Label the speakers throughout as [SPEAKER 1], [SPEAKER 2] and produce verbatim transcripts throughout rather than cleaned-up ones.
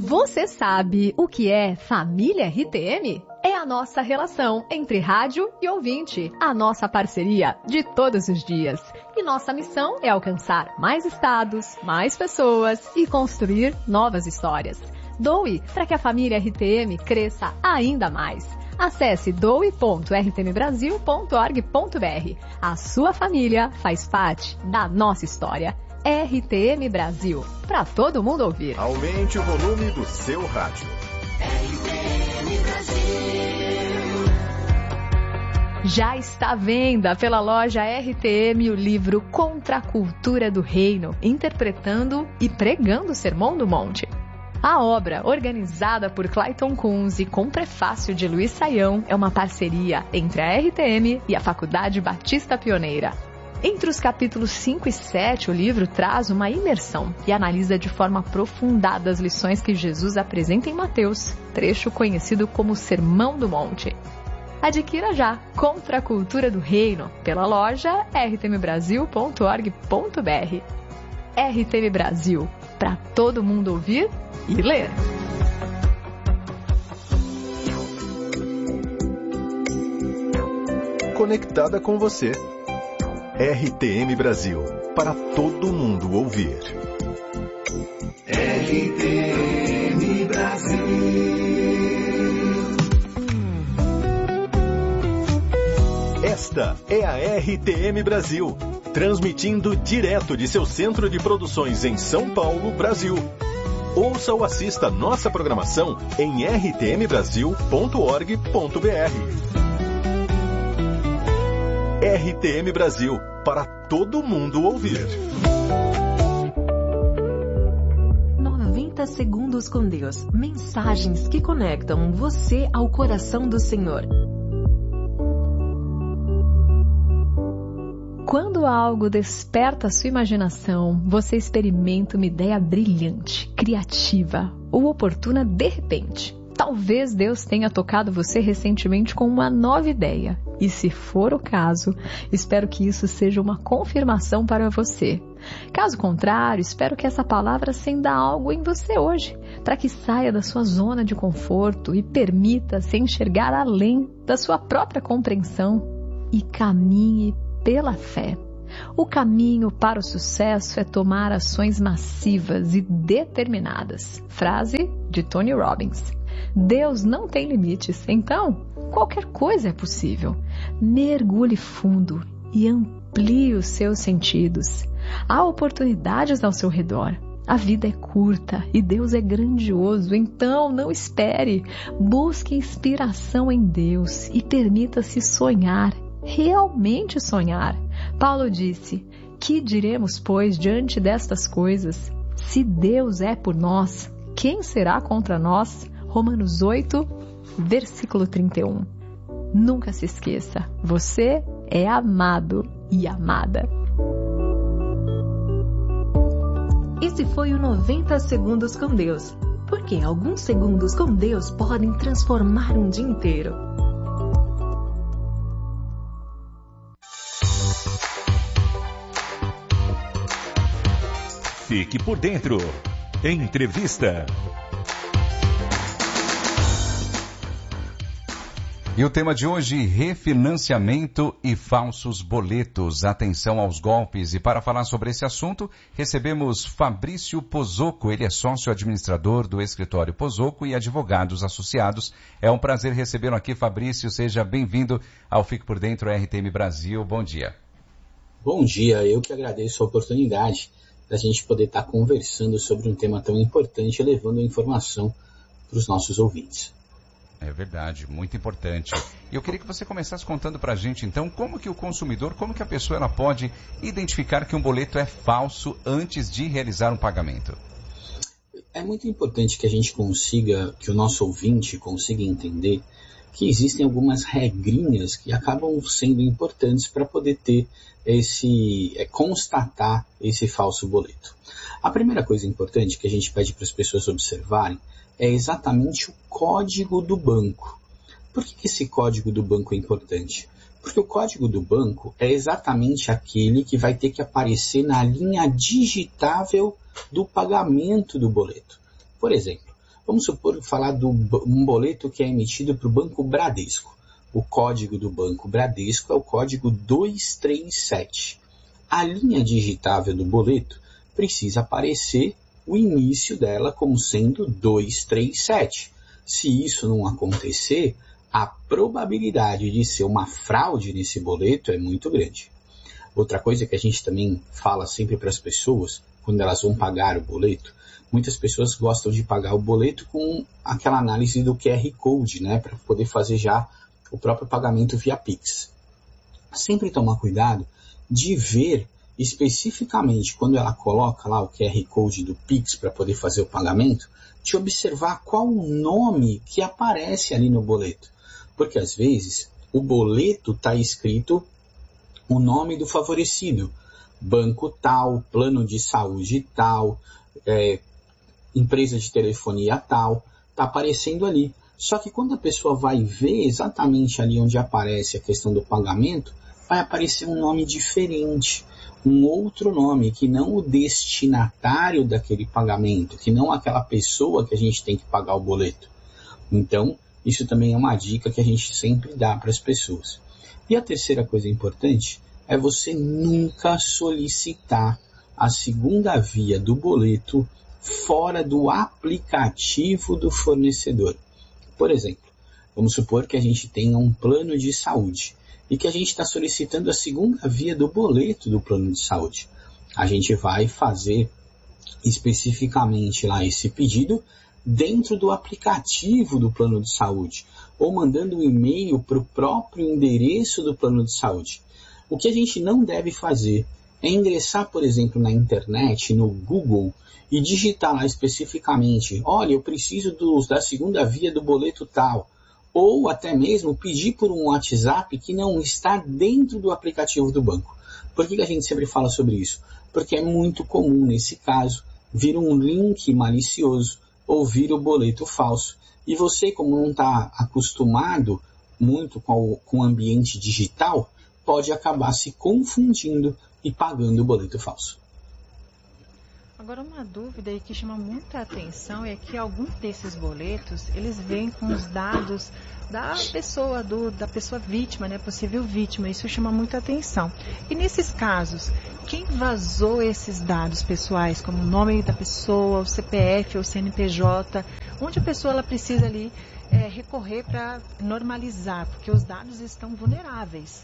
[SPEAKER 1] Você sabe o que é família R T M? É a nossa relação entre rádio e ouvinte, a nossa parceria de todos os dias. E nossa missão é alcançar mais estados, mais pessoas e construir novas histórias. Doe para que a família R T M cresça ainda mais. Acesse doe ponto r t m brasil ponto org ponto b r. A sua família faz parte da nossa história. R T M Brasil, para todo mundo ouvir.
[SPEAKER 2] Aumente o volume do seu rádio.
[SPEAKER 3] R T M Brasil.
[SPEAKER 1] Já está à venda pela loja R T M o livro Contra a Cultura do Reino, interpretando e pregando o Sermão do Monte. A obra, organizada por Clayton Kunz e com prefácio de Luiz Saião, é uma parceria entre a R T M e a Faculdade Batista Pioneira. Entre os capítulos cinco e sete, o livro traz uma imersão e analisa de forma aprofundada as lições que Jesus apresenta em Mateus, trecho conhecido como Sermão do Monte. Adquira já Contra a Cultura do Reino pela loja r t m brasil ponto org ponto b r. R T M Brasil, para todo mundo ouvir e ler.
[SPEAKER 2] Conectada com você. R T M Brasil, para todo mundo ouvir.
[SPEAKER 3] R T M Brasil.
[SPEAKER 2] Esta é a R T M Brasil, transmitindo direto de seu centro de produções em São Paulo, Brasil. Ouça ou assista nossa programação em r t m brasil ponto org ponto b r. R T M Brasil, para todo mundo ouvir.
[SPEAKER 4] noventa segundos com Deus. Mensagens que conectam você ao coração do Senhor.
[SPEAKER 1] Quando algo desperta a sua imaginação, você experimenta uma ideia brilhante, criativa ou oportuna de repente. Talvez Deus tenha tocado você recentemente com uma nova ideia. E se for o caso, espero que isso seja uma confirmação para você. Caso contrário, espero que essa palavra acenda algo em você hoje, para que saia da sua zona de conforto e permita-se enxergar além da sua própria compreensão e caminhe pela fé. O caminho para o sucesso é tomar ações massivas e determinadas. Frase de Tony Robbins. Deus não tem limites, então qualquer coisa é possível. Mergulhe fundo e amplie os seus sentidos. Há oportunidades ao seu redor. A vida é curta e Deus é grandioso, então não espere. Busque inspiração em Deus e permita-se sonhar, realmente sonhar. Paulo disse: que diremos, pois, diante destas coisas? Se Deus é por nós, quem será contra nós? Romanos oito, versículo trinta e um. Nunca se esqueça, você é amado e amada.
[SPEAKER 4] Esse foi o noventa segundos com Deus, porque alguns segundos com Deus podem transformar um dia inteiro.
[SPEAKER 5] Fique por dentro. Entrevista.
[SPEAKER 6] E o tema de hoje, refinanciamento e falsos boletos. Atenção aos golpes. E para falar sobre esse assunto, recebemos Fabrício Pozocco. Ele é sócio administrador do escritório Pozocco e advogados associados. É um prazer recebê-lo aqui, Fabrício. Seja bem-vindo ao Fique por Dentro R T M Brasil. Bom dia.
[SPEAKER 7] Bom dia. Eu que agradeço a oportunidade da gente poder estar conversando sobre um tema tão importante e levando a informação para os nossos ouvintes.
[SPEAKER 6] É verdade, muito importante. E eu queria que você começasse contando para a gente, então, como que o consumidor, como que a pessoa ela pode identificar que um boleto é falso antes de realizar um pagamento?
[SPEAKER 7] É muito importante que a gente consiga, que o nosso ouvinte consiga entender que existem algumas regrinhas que acabam sendo importantes para poder ter esse, é, constatar esse falso boleto. A primeira coisa importante que a gente pede para as pessoas observarem é exatamente o código do banco. Por que esse código do banco é importante? Porque o código do banco é exatamente aquele que vai ter que aparecer na linha digitável do pagamento do boleto. Por exemplo, Vamos supor, falar de um boleto que é emitido para o Banco Bradesco. O código do Banco Bradesco é o código dois três sete. A linha digitável do boleto precisa aparecer o início dela como sendo dois três sete. Se isso não acontecer, a probabilidade de ser uma fraude nesse boleto é muito grande. Outra coisa que a gente também fala sempre para as pessoas, quando elas vão pagar o boleto, muitas pessoas gostam de pagar o boleto com aquela análise do Q R Code, né, para poder fazer já o próprio pagamento via Pix. Sempre tomar cuidado de ver especificamente quando ela coloca lá o Q R Code do Pix para poder fazer o pagamento, de observar qual o nome que aparece ali no boleto. Porque às vezes o boleto está escrito o nome do favorecido, banco tal, plano de saúde tal, é, empresa de telefonia tal, está aparecendo ali. Só que quando a pessoa vai ver exatamente ali onde aparece a questão do pagamento, vai aparecer um nome diferente, um outro nome, que não o destinatário daquele pagamento, que não aquela pessoa que a gente tem que pagar o boleto. Então, isso também é uma dica que a gente sempre dá para as pessoas. E a terceira coisa importante é você nunca solicitar a segunda via do boleto fora do aplicativo do fornecedor. Por exemplo, vamos supor que a gente tenha um plano de saúde e que a gente está solicitando a segunda via do boleto do plano de saúde. A gente vai fazer especificamente lá esse pedido dentro do aplicativo do plano de saúde, ou mandando um e-mail para o próprio endereço do plano de saúde. O que a gente não deve fazer é ingressar, por exemplo, na internet, no Google, e digitar lá especificamente, olha, eu preciso dos, da segunda via do boleto tal, ou até mesmo pedir por um WhatsApp que não está dentro do aplicativo do banco. Por que a gente sempre fala sobre isso? Porque é muito comum, nesse caso, vir um link malicioso ou vir o boleto falso. E você, como não está acostumado muito com o, com o ambiente digital, pode acabar se confundindo e pagando o boleto falso.
[SPEAKER 8] Agora, uma dúvida aí que chama muita atenção é que alguns desses boletos, eles vêm com os dados da pessoa, do, da pessoa vítima, né, possível vítima. Isso chama muita atenção. E nesses casos, quem vazou esses dados pessoais, como o nome da pessoa, o C P F ou o C N P J, onde a pessoa ela precisa ali é, recorrer para normalizar, porque os dados estão vulneráveis.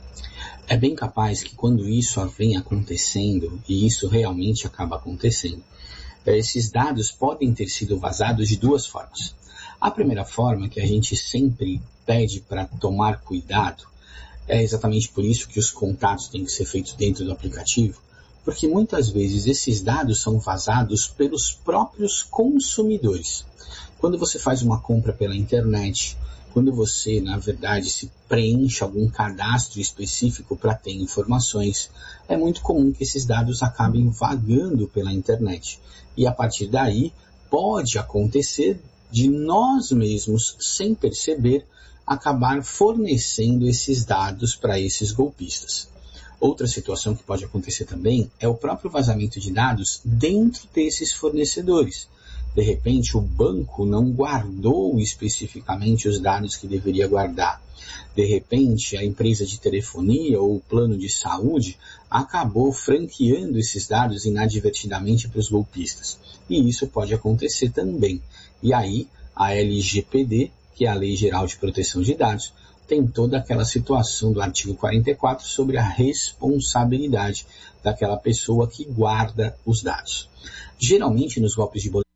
[SPEAKER 7] É bem capaz que quando isso vem acontecendo, e isso realmente acaba acontecendo, esses dados podem ter sido vazados de duas formas. A primeira forma, que a gente sempre pede para tomar cuidado, é exatamente por isso que os contatos têm que ser feitos dentro do aplicativo, porque muitas vezes esses dados são vazados pelos próprios consumidores. Quando você faz uma compra pela internet, quando você, na verdade, se preenche algum cadastro específico para ter informações, é muito comum que esses dados acabem vagando pela internet. E a partir daí, pode acontecer de nós mesmos, sem perceber, acabar fornecendo esses dados para esses golpistas. Outra situação que pode acontecer também é o próprio vazamento de dados dentro desses fornecedores. De repente, o banco não guardou especificamente os dados que deveria guardar. De repente, a empresa de telefonia ou o plano de saúde acabou franqueando esses dados inadvertidamente para os golpistas. E isso pode acontecer também. E aí, a L G P D, que é a Lei Geral de Proteção de Dados, tem toda aquela situação do artigo quarenta e quatro sobre a responsabilidade daquela pessoa que guarda os dados. Geralmente, nos golpes de boleto,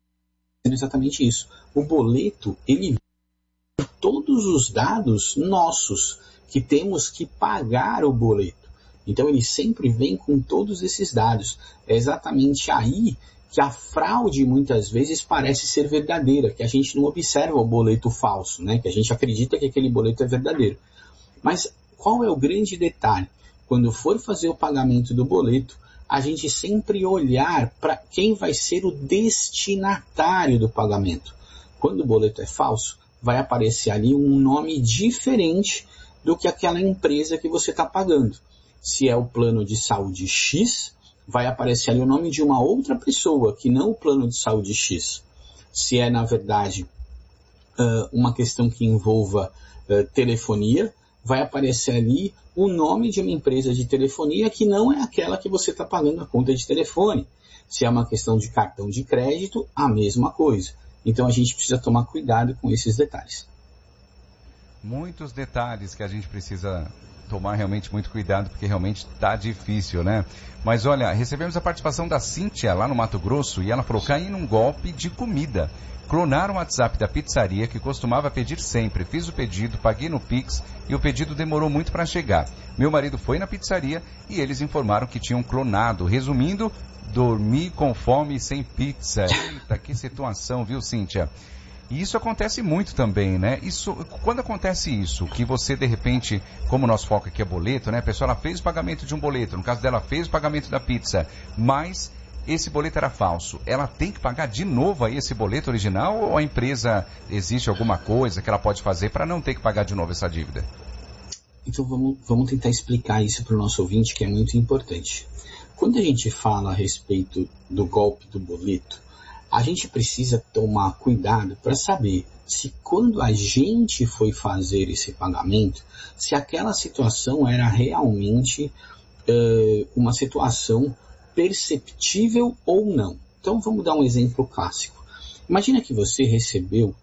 [SPEAKER 7] exatamente isso. O boleto, ele vem todos os dados nossos que temos que pagar o boleto. Então, ele sempre vem com todos esses dados. É exatamente aí que a fraude muitas vezes parece ser verdadeira, que a gente não observa o boleto falso, né? Que a gente acredita que aquele boleto é verdadeiro. Mas qual é o grande detalhe? Quando for fazer o pagamento do boleto, a gente sempre olhar para quem vai ser o destinatário do pagamento. Quando o boleto é falso, vai aparecer ali um nome diferente do que aquela empresa que você está pagando. Se é o plano de saúde X, vai aparecer ali o nome de uma outra pessoa, que não o plano de saúde X. se é, na verdade, uh, uma questão que envolva uh, telefonia, vai aparecer ali o nome de uma empresa de telefonia que não é aquela que você está pagando a conta de telefone. Se é uma questão de cartão de crédito, a mesma coisa. Então a gente precisa tomar cuidado com esses detalhes.
[SPEAKER 6] Muitos detalhes que a gente precisa tomar realmente muito cuidado, porque realmente está difícil, né? Mas olha, recebemos a participação da Cíntia lá no Mato Grosso e ela falou: caí num golpe de comida. Clonaram o WhatsApp da pizzaria que costumava pedir sempre. Fiz o pedido, paguei no Pix e o pedido demorou muito para chegar. Meu marido foi na pizzaria e eles informaram que tinham clonado. Resumindo, dormi com fome e sem pizza. Eita, que situação, viu, Cíntia? E isso acontece muito também, né? Isso, quando acontece isso, que você de repente, como o nosso foco aqui é boleto, né? A pessoa ela fez o pagamento de um boleto, no caso dela fez o pagamento da pizza, mas esse boleto era falso. Ela tem que pagar de novo aí esse boleto original ou a empresa, existe alguma coisa que ela pode fazer para não ter que pagar de novo essa dívida?
[SPEAKER 7] Então vamos, vamos tentar explicar isso para o nosso ouvinte, que é muito importante. Quando a gente fala a respeito do golpe do boleto, a gente precisa tomar cuidado para saber se quando a gente foi fazer esse pagamento, se aquela situação era realmente uh, uma situação perceptível ou não. Então vamos dar um exemplo clássico. Imagina que você recebeu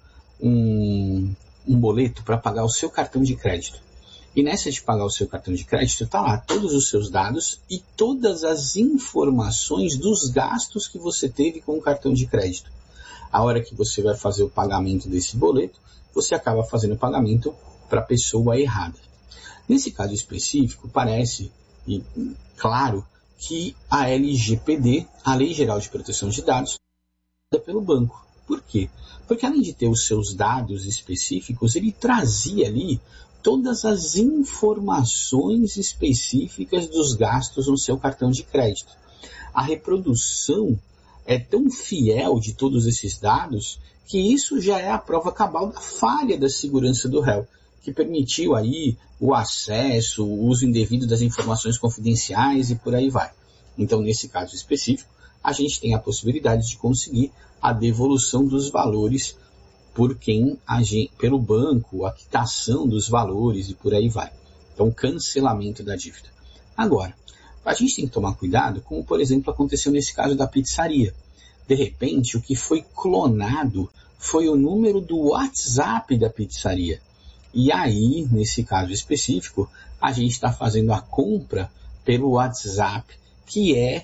[SPEAKER 7] um, um boleto para pagar o seu cartão de crédito. E nessa de pagar o seu cartão de crédito, está lá todos os seus dados e todas as informações dos gastos que você teve com o cartão de crédito. A hora que você vai fazer o pagamento desse boleto, você acaba fazendo o pagamento para a pessoa errada. Nesse caso específico, parece, e claro, que a L G P D, a Lei Geral de Proteção de Dados, é pelo banco. Por quê? Porque além de ter os seus dados específicos, ele trazia ali todas as informações específicas dos gastos no seu cartão de crédito. A reprodução é tão fiel de todos esses dados que isso já é a prova cabal da falha da segurança do réu, que permitiu aí o acesso, o uso indevido das informações confidenciais e por aí vai. Então, nesse caso específico, a gente tem a possibilidade de conseguir a devolução dos valores por quem, pelo banco, a quitação dos valores e por aí vai. Então, cancelamento da dívida. Agora, a gente tem que tomar cuidado, como por exemplo aconteceu nesse caso da pizzaria. De repente, o que foi clonado foi o número do WhatsApp da pizzaria. E aí, nesse caso específico, a gente está fazendo a compra pelo WhatsApp, que é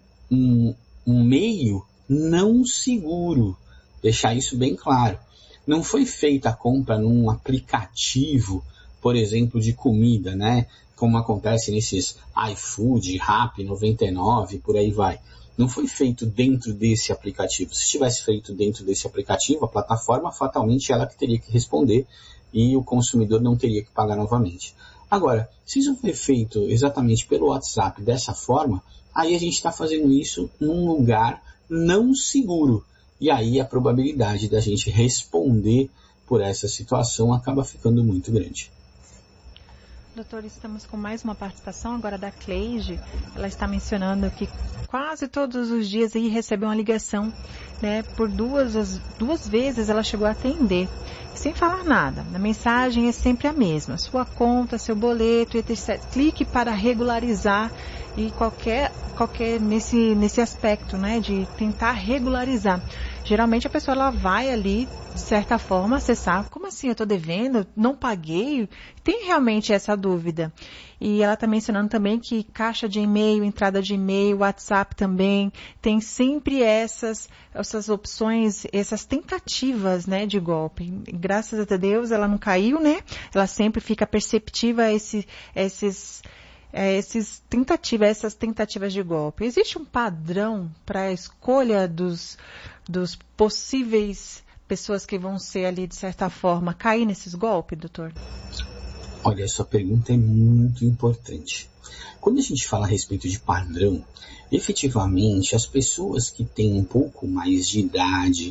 [SPEAKER 7] um, um meio não seguro. Deixar isso bem claro. Não foi feita a compra num aplicativo, por exemplo, de comida, né? Como acontece nesses iFood, Rappi, noventa e nove, por aí vai. Não foi feito dentro desse aplicativo. Se tivesse feito dentro desse aplicativo, a plataforma, fatalmente, ela que teria que responder e o consumidor não teria que pagar novamente. Agora, se isso foi feito exatamente pelo WhatsApp dessa forma, aí a gente está fazendo isso num lugar não seguro. E aí a probabilidade da gente responder por essa situação acaba ficando muito grande.
[SPEAKER 8] Doutor, estamos com mais uma participação agora da Cleide. Ela está mencionando que quase todos os dias aí recebe uma ligação, né? Por duas, duas vezes ela chegou a atender, sem falar nada. A mensagem é sempre a mesma. Sua conta, seu boleto, etcétera. Clique para regularizar e qualquer, qualquer nesse, nesse aspecto, né? De tentar regularizar. Geralmente a pessoa ela vai ali, de certa forma, acessar. Como assim? Eu estou devendo? Não paguei? Tem realmente essa dúvida. E ela está mencionando também que caixa de e-mail, entrada de e-mail, WhatsApp também, tem sempre essas, essas opções, essas tentativas, né, de golpe. Graças a Deus ela não caiu, né? Ela sempre fica perceptiva a esse, esses... É, esses tentativa, essas tentativas de golpe. Existe um padrão para a escolha dos, dos possíveis pessoas que vão ser ali, de certa forma, cair nesses golpes, doutor?
[SPEAKER 7] Olha, essa pergunta é muito importante. Quando a gente fala a respeito de padrão, efetivamente, as pessoas que têm um pouco mais de idade,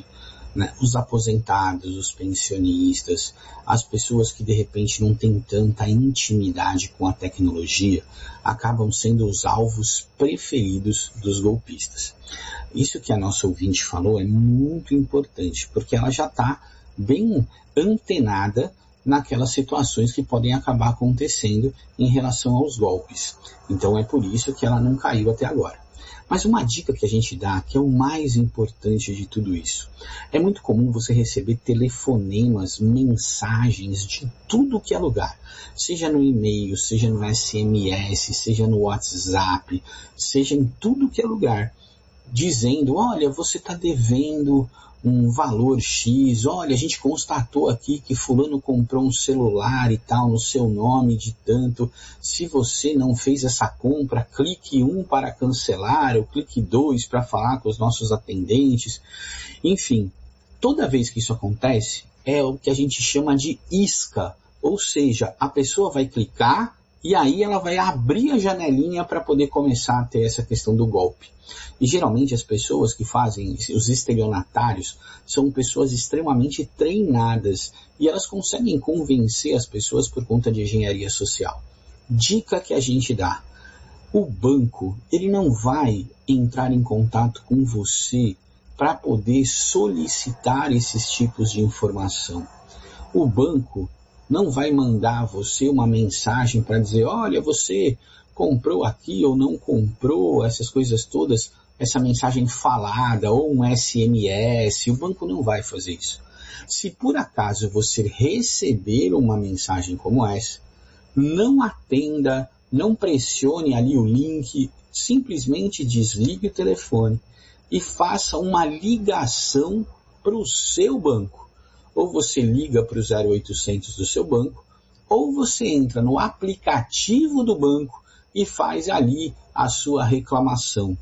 [SPEAKER 7] né? Os aposentados, os pensionistas, as pessoas que de repente não têm tanta intimidade com a tecnologia, acabam sendo os alvos preferidos dos golpistas. Isso que a nossa ouvinte falou é muito importante, porque ela já está bem antenada naquelas situações que podem acabar acontecendo em relação aos golpes. Então é por isso que ela não caiu até agora. Mas uma dica que a gente dá, que é o mais importante de tudo isso, é muito comum você receber telefonemas, mensagens de tudo que é lugar, seja no e-mail, seja no S M S, seja no WhatsApp, seja em tudo que é lugar, dizendo, olha, você está devendo um valor X, olha, a gente constatou aqui que fulano comprou um celular e tal no seu nome de tanto, se você não fez essa compra, clique um para cancelar, ou clique dois para falar com os nossos atendentes. Enfim, toda vez que isso acontece, é o que a gente chama de isca, ou seja, a pessoa vai clicar e aí ela vai abrir a janelinha para poder começar a ter essa questão do golpe. E geralmente as pessoas que fazem, os estelionatários, são pessoas extremamente treinadas e elas conseguem convencer as pessoas por conta de engenharia social. Dica que a gente dá: o banco, ele não vai entrar em contato com você para poder solicitar esses tipos de informação. O banco não vai mandar a você uma mensagem para dizer, olha, você comprou aqui ou não comprou, essas coisas todas, essa mensagem falada ou um S M S, o banco não vai fazer isso. Se por acaso você receber uma mensagem como essa, não atenda, não pressione ali o link, simplesmente desligue o telefone e faça uma ligação para o seu banco. Ou você liga para o zero oitocentos do seu banco, ou você entra no aplicativo do banco e faz ali a sua reclamação.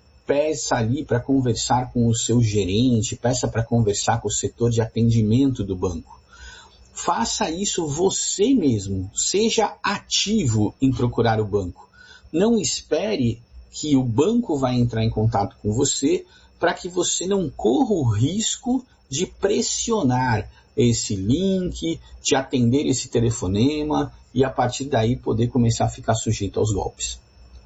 [SPEAKER 7] Peça ali para conversar com o seu gerente, peça para conversar com o setor de atendimento do banco. Faça isso você mesmo, seja ativo em procurar o banco. Não espere que o banco vai entrar em contato com você para que você não corra o risco de pressionar esse link, de atender esse telefonema e a partir daí poder começar a ficar sujeito aos golpes.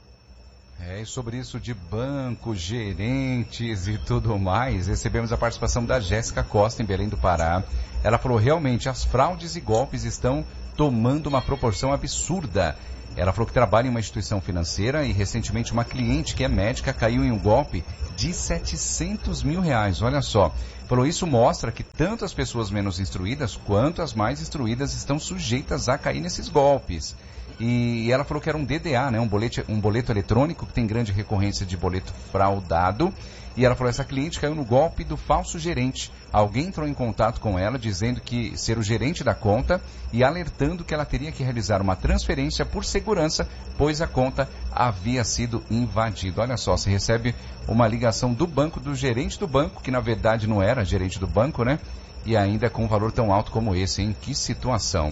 [SPEAKER 6] É, e sobre isso de banco, gerentes e tudo mais, recebemos a participação da Jéssica Costa em Belém do Pará. Ela falou, realmente, as fraudes e golpes estão tomando uma proporção absurda. Ela falou que trabalha em uma instituição financeira e recentemente uma cliente que é médica caiu em um golpe de setecentos mil reais. Olha só. Falou, isso mostra que tanto as pessoas menos instruídas quanto as mais instruídas estão sujeitas a cair nesses golpes. E ela falou que era um D D A, né? um, boleto, um boleto eletrônico que tem grande recorrência de boleto fraudado. E ela falou, essa cliente caiu no golpe do falso gerente. Alguém entrou em contato com ela dizendo que ser o gerente da conta e alertando que ela teria que realizar uma transferência por segurança, pois a conta havia sido invadida. Olha só, você recebe uma ligação do banco, do gerente do banco, que na verdade não era gerente do banco, né? E ainda com um valor tão alto como esse, hein? Que situação.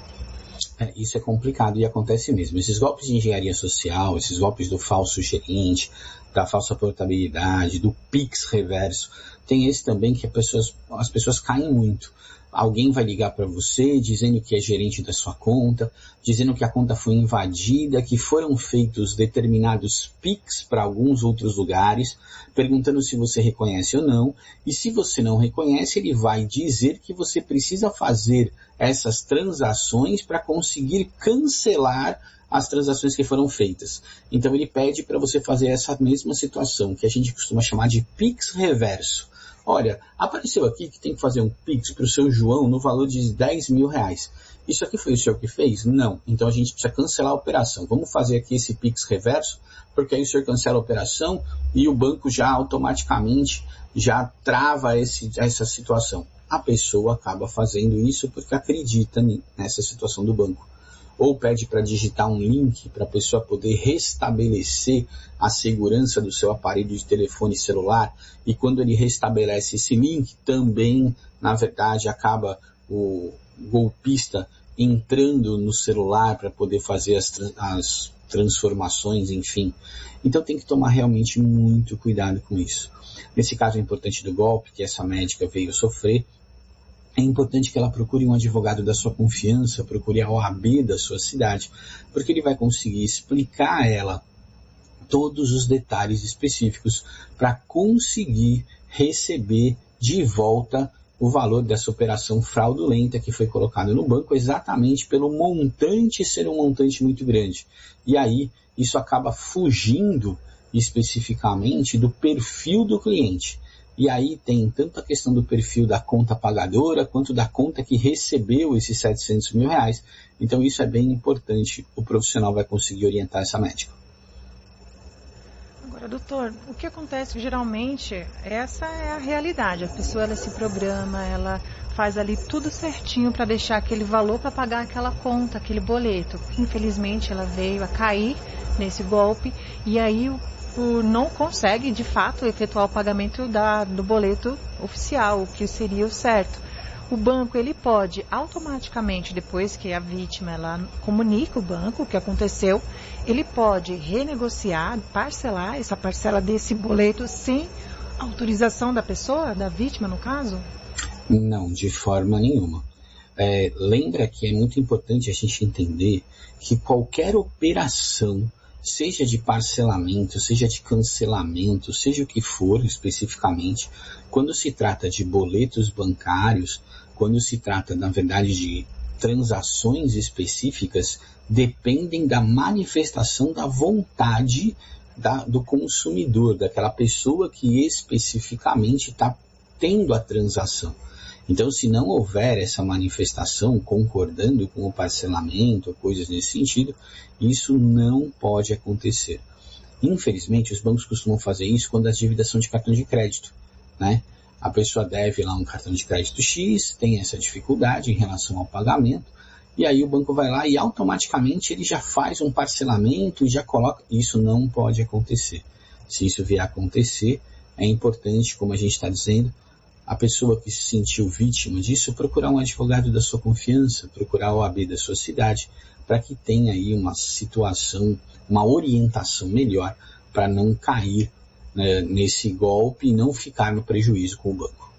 [SPEAKER 7] É, isso é complicado e acontece mesmo. Esses golpes de engenharia social, esses golpes do falso gerente, da falsa portabilidade, do Pix reverso, tem esse também que as pessoas, as pessoas caem muito. Alguém vai ligar para você dizendo que é gerente da sua conta, dizendo que a conta foi invadida, que foram feitos determinados Pix para alguns outros lugares, perguntando se você reconhece ou não, e se você não reconhece, ele vai dizer que você precisa fazer essas transações para conseguir cancelar as transações que foram feitas. Então ele pede para você fazer essa mesma situação, que a gente costuma chamar de Pix reverso. Olha, apareceu aqui que tem que fazer um Pix para o seu João no valor de dez mil reais. Isso aqui foi o senhor que fez? Não. Então a gente precisa cancelar a operação. Vamos fazer aqui esse Pix reverso, porque aí o senhor cancela a operação e o banco já automaticamente já trava esse, essa situação. A pessoa acaba fazendo isso porque acredita nessa situação do banco. Ou pede para digitar um link para a pessoa poder restabelecer a segurança do seu aparelho de telefone celular, e quando ele restabelece esse link, também, na verdade, acaba o golpista entrando no celular para poder fazer as, as transformações, enfim. Então tem que tomar realmente muito cuidado com isso. Nesse caso importante do golpe, que essa médica veio sofrer, é importante que ela procure um advogado da sua confiança, procure a O A B da sua cidade, porque ele vai conseguir explicar a ela todos os detalhes específicos para conseguir receber de volta o valor dessa operação fraudulenta que foi colocada no banco exatamente pelo montante ser um montante muito grande. E aí isso acaba fugindo especificamente do perfil do cliente. E aí tem tanto a questão do perfil da conta pagadora, quanto da conta que recebeu esses setecentos mil reais. Então isso é bem importante, o profissional vai conseguir orientar essa médica.
[SPEAKER 8] Agora, doutor, o que acontece geralmente, essa é a realidade, a pessoa ela se programa, ela faz ali tudo certinho para deixar aquele valor para pagar aquela conta, aquele boleto. Infelizmente ela veio a cair nesse golpe e aí o não consegue, de fato, efetuar o pagamento da, do boleto oficial, o que seria o certo. O banco, ele pode automaticamente, depois que a vítima ela comunica o banco o que aconteceu, ele pode renegociar, parcelar essa parcela desse boleto sem autorização da pessoa, da vítima, no caso?
[SPEAKER 7] Não, de forma nenhuma. É, lembra que é muito importante a gente entender que qualquer operação, seja de parcelamento, seja de cancelamento, seja o que for especificamente, quando se trata de boletos bancários, quando se trata, na verdade, de transações específicas, dependem da manifestação da vontade da, do consumidor, daquela pessoa que especificamente está tendo a transação. Então, se não houver essa manifestação concordando com o parcelamento, coisas nesse sentido, isso não pode acontecer. Infelizmente, os bancos costumam fazer isso quando as dívidas são de cartão de crédito, né? A pessoa deve lá um cartão de crédito X, tem essa dificuldade em relação ao pagamento, e aí o banco vai lá e automaticamente ele já faz um parcelamento e já coloca... Isso não pode acontecer. Se isso vier a acontecer, é importante, como a gente está dizendo, a pessoa que se sentiu vítima disso, procurar um advogado da sua confiança, procurar a O A B da sua cidade, para que tenha aí uma situação, uma orientação melhor, para não cair, né, nesse golpe e não ficar no prejuízo com o banco.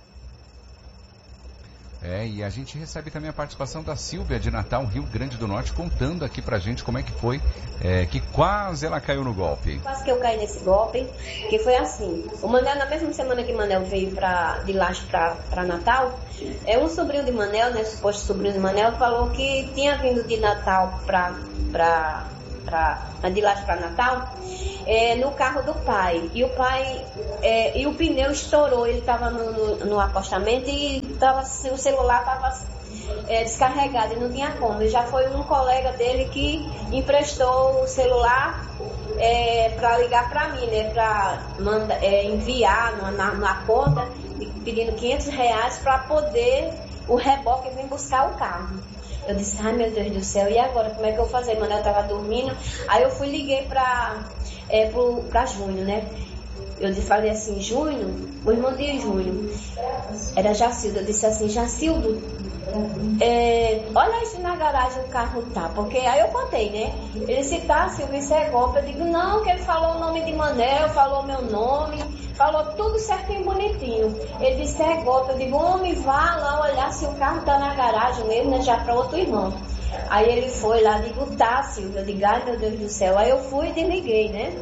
[SPEAKER 6] É, e a gente recebe também a participação da Silvia de Natal, Rio Grande do Norte, contando aqui pra gente como é que foi, é, que quase ela caiu no golpe.
[SPEAKER 9] Quase que eu caí nesse golpe, que foi assim, o Manel, na mesma semana que o Manel veio pra, de Laje pra, pra Natal, é, um sobrinho de Manel, né, suposto sobrinho de Manel, falou que tinha vindo de Natal pra... pra Pra, de Laje para Natal, é, no carro do pai. E o pai, é, e o pneu estourou, ele estava no, no, no acostamento e tava, o celular estava é, descarregado e não tinha como. E já foi um colega dele que emprestou o celular é, para ligar para mim, né, para é, enviar na, na, na conta, pedindo quinhentos reais para poder o reboque vir buscar o carro. Eu disse, ai meu Deus do céu, e agora? Como é que eu vou fazer? Manel estava dormindo. Aí eu fui liguei para é, pra Júnior, né? Eu falei assim, Júnior, o irmão de Júnior, era Jacildo. Eu disse assim, Jacildo, é, olha aí se na garagem o carro tá. Porque aí eu contei, né? Ele disse, tá, Silvio, isso é golpe. Eu digo, não, que ele falou o nome de Manel, falou meu nome, falou tudo certinho, bonitinho. Ele disse, é golpe. Eu digo, homem, vá lá olhar se o carro tá na garagem mesmo, né? Já para outro irmão. Aí ele foi lá, digo, tá, Silvio. Eu digo, ai meu Deus do céu. Aí eu fui e desliguei, né?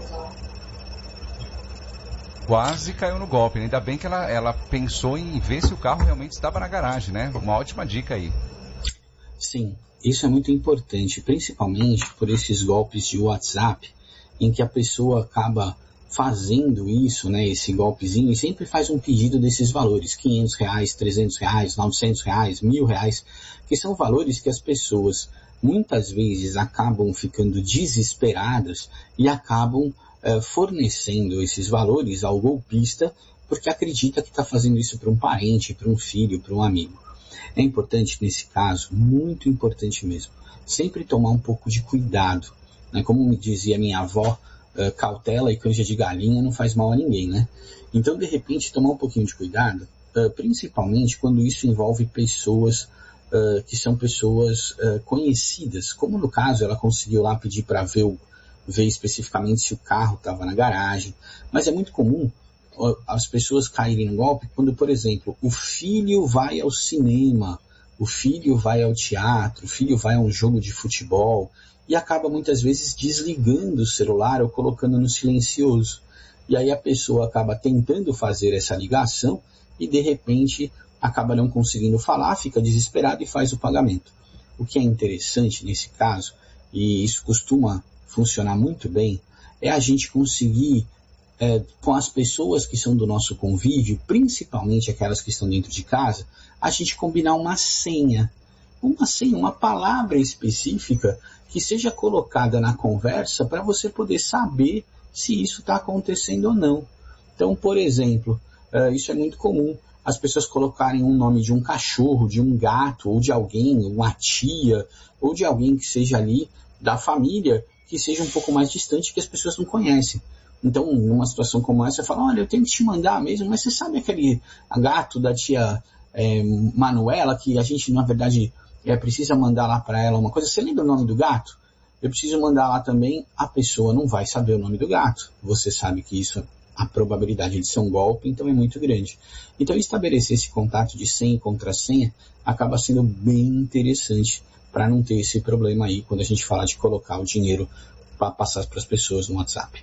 [SPEAKER 6] Quase caiu no golpe, ainda bem que ela, ela pensou em ver se o carro realmente estava na garagem, né? Uma ótima dica aí.
[SPEAKER 7] Sim, isso é muito importante, principalmente por esses golpes de WhatsApp, em que a pessoa acaba fazendo isso, né, esse golpezinho, e sempre faz um pedido desses valores, quinhentos reais, trezentos reais, novecentos reais, mil reais, que são valores que as pessoas muitas vezes acabam ficando desesperadas e acabam uh, fornecendo esses valores ao golpista porque acredita que está fazendo isso para um parente, para um filho, para um amigo. É importante nesse caso, muito importante mesmo, sempre tomar um pouco de cuidado, né? Como me dizia minha avó, Uh, cautela e canja de galinha não faz mal a ninguém, né? Então, de repente, tomar um pouquinho de cuidado, uh, principalmente quando isso envolve pessoas uh, que são pessoas uh, conhecidas, como no caso ela conseguiu lá pedir para ver, o, ver especificamente se o carro estava na garagem, mas é muito comum uh, as pessoas caírem no golpe quando, por exemplo, o filho vai ao cinema, o filho vai ao teatro, o filho vai a um jogo de futebol e acaba muitas vezes desligando o celular ou colocando no silencioso. E aí a pessoa acaba tentando fazer essa ligação e de repente acaba não conseguindo falar, fica desesperado e faz o pagamento. O que é interessante nesse caso, e isso costuma funcionar muito bem, é a gente conseguir, é, com as pessoas que são do nosso convívio, principalmente aquelas que estão dentro de casa, a gente combinar uma senha, uma senha, uma palavra específica que seja colocada na conversa para você poder saber se isso está acontecendo ou não. Então, por exemplo, uh, isso é muito comum, as pessoas colocarem um nome de um cachorro, de um gato, ou de alguém, uma tia, ou de alguém que seja ali da família, que seja um pouco mais distante, que as pessoas não conhecem. Então, numa situação como essa, você fala, olha, eu tenho que te mandar mesmo, mas você sabe aquele gato da tia é, Manuela, que a gente, na verdade, é, precisa mandar lá para ela uma coisa, você lembra o nome do gato? Eu preciso mandar lá também, a pessoa não vai saber o nome do gato. Você sabe que isso, a probabilidade de ser um golpe, então é muito grande. Então estabelecer esse contato de senha e contrassenha acaba sendo bem interessante para não ter esse problema aí quando a gente fala de colocar o dinheiro para passar para as pessoas no WhatsApp.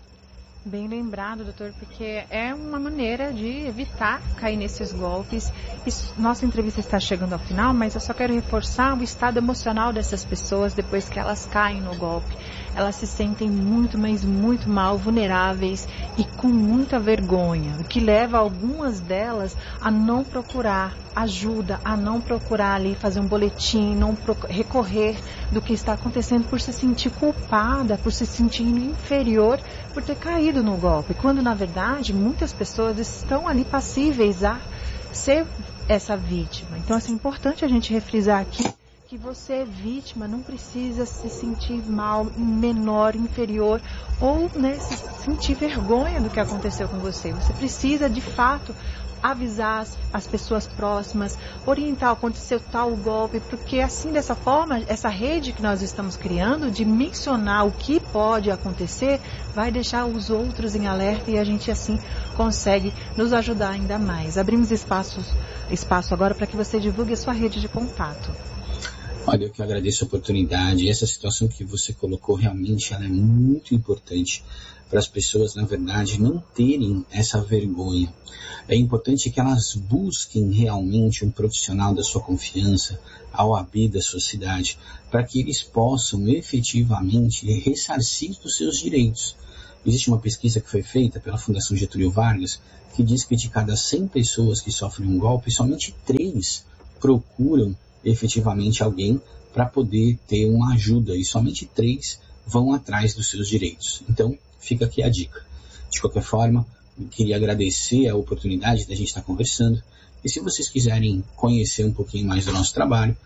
[SPEAKER 8] Bem lembrado, doutor, porque é uma maneira de evitar cair nesses golpes. Isso, nossa entrevista está chegando ao final, mas eu só quero reforçar o estado emocional dessas pessoas depois que elas caem no golpe. Elas se sentem muito, mas muito mal, vulneráveis e com muita vergonha, o que leva algumas delas a não procurar ajuda, a não procurar ali fazer um boletim, não recorrer do que está acontecendo por se sentir culpada, por se sentir inferior, por ter caído no golpe, quando na verdade muitas pessoas estão ali passíveis a ser essa vítima. Então assim, é importante a gente refrisar aqui que você é vítima, não precisa se sentir mal, menor, inferior ou né, se sentir vergonha do que aconteceu com você. Você precisa de fato avisar as, as pessoas próximas, orientar, aconteceu tal golpe, porque assim, dessa forma, essa rede que nós estamos criando, de mencionar o que pode acontecer, vai deixar os outros em alerta e a gente assim consegue nos ajudar ainda mais. Abrimos espaços, espaço agora para que você divulgue a sua rede de contato.
[SPEAKER 7] Olha, eu que agradeço a oportunidade. Essa situação que você colocou realmente ela é muito importante para as pessoas, na verdade, não terem essa vergonha. É importante que elas busquem realmente um profissional da sua confiança, a O A B da sua cidade, para que eles possam efetivamente ressarcir os seus direitos. Existe uma pesquisa que foi feita pela Fundação Getúlio Vargas que diz que de cada cem pessoas que sofrem um golpe, somente três procuram efetivamente alguém para poder ter uma ajuda e somente três vão atrás dos seus direitos. Então, fica aqui a dica. De qualquer forma, eu queria agradecer a oportunidade da gente estar conversando e se vocês quiserem conhecer um pouquinho mais do nosso trabalho,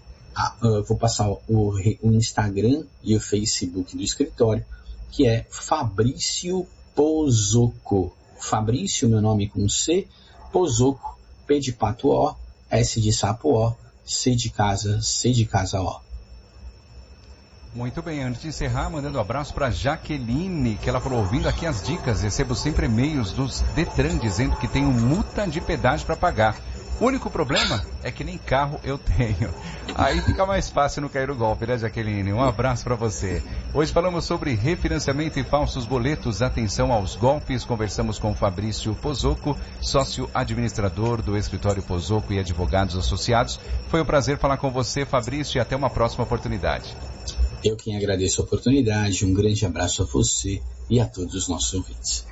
[SPEAKER 7] eu vou passar o, o Instagram e o Facebook do escritório, que é Fabrício Pozzocco. Fabrício, meu nome com C, Pozzocco, P de pato O, S de sapo O, C de casa, C de casa O.
[SPEAKER 6] Muito bem, antes de encerrar, mandando um abraço para Jaqueline, que ela falou, ouvindo aqui as dicas, recebo sempre e-mails dos Detran dizendo que tenho multa de pedágio para pagar. O único problema é que nem carro eu tenho. Aí fica mais fácil não cair o golpe, né, Jaqueline? Um abraço para você. Hoje falamos sobre refinanciamento e falsos boletos. Atenção aos golpes. Conversamos com Fabrício Pozzocco, sócio administrador do escritório Pozzocco e advogados associados. Foi um prazer falar com você, Fabrício, e até uma próxima oportunidade.
[SPEAKER 7] Eu quem agradeço a oportunidade. Um grande abraço a você e a todos os nossos ouvintes.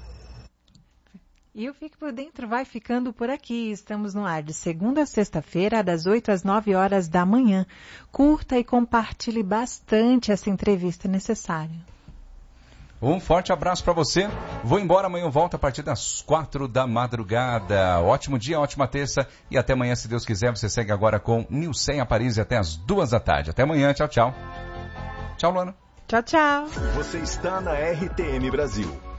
[SPEAKER 8] E o Fique por Dentro vai ficando por aqui. Estamos no ar de segunda a sexta-feira, das oito às nove horas da manhã. Curta e compartilhe bastante essa entrevista necessária.
[SPEAKER 6] Um forte abraço para você. Vou embora, amanhã eu volto a partir das quatro da madrugada. Ótimo dia, ótima terça e até amanhã, se Deus quiser. Você segue agora com Nilceia Paris até as duas da tarde. Até amanhã, tchau, tchau. Tchau, Luana.
[SPEAKER 8] Tchau, tchau.
[SPEAKER 2] Você está na R T M Brasil.